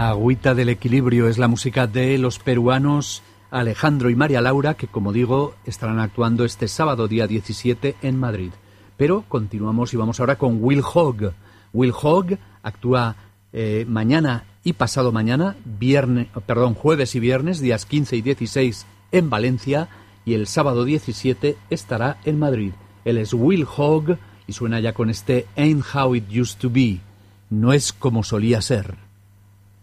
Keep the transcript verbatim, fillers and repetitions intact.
Agüita del Equilibrio es la música de los peruanos Alejandro y María Laura, que, como digo, estarán actuando este sábado día diecisiete en Madrid. Pero continuamos y vamos ahora con Will Hogg. Will Hogg actúa eh, mañana y pasado mañana, viernes, perdón, jueves y viernes, días quince y dieciséis en Valencia, y el sábado diecisiete estará en Madrid. Él es Will Hogg y suena ya con este Ain't How It Used to Be. No es como solía ser.